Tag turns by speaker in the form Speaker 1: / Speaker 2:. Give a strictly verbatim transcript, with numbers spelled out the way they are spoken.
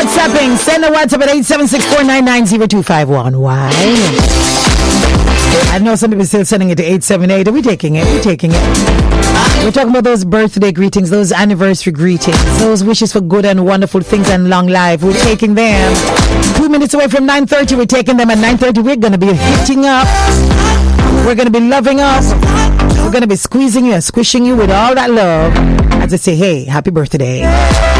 Speaker 1: WhatsApping. Send a WhatsApp at eight seven six, four nine nine, zero two five one. Why? I know some people are still sending it to eight seven eight. Are we taking it? We're taking it. We're talking about those birthday greetings, those anniversary greetings, those wishes for good and wonderful things and long life. We're taking them. Two minutes away from nine thirty. We're taking them at nine thirty. We're going to be hitting up. We're going to be loving up. We're going to be squeezing you and squishing you with all that love as I say, hey, happy birthday.